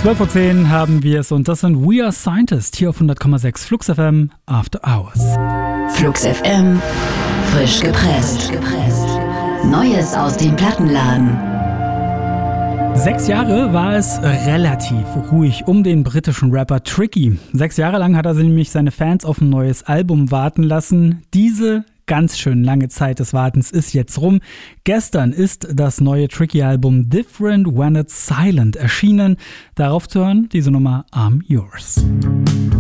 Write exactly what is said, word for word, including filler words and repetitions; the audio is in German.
zwölf Uhr zehn haben wir es und das sind We Are Scientists hier auf hundert Komma sechs Flux F M After Hours. Flux F M, frisch gepresst. Neues aus dem Plattenladen. Sechs Jahre war es relativ ruhig um den britischen Rapper Tricky. Sechs Jahre lang hat er nämlich seine Fans auf ein neues Album warten lassen. Diese ganz schön lange Zeit des Wartens ist jetzt rum. Gestern ist das neue Tricky-Album Different When It's Silent erschienen. Darauf zu hören diese Nummer I'm Yours.